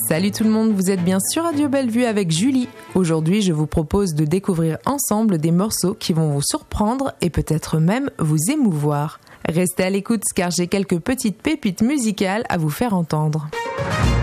Salut tout le monde, vous êtes bien sur Radio Bellevue avec Julie. Aujourd'hui, je vous propose de découvrir ensemble des morceaux qui vont vous surprendre et peut-être même vous émouvoir. Restez à l'écoute car j'ai quelques petites pépites musicales à vous faire entendre.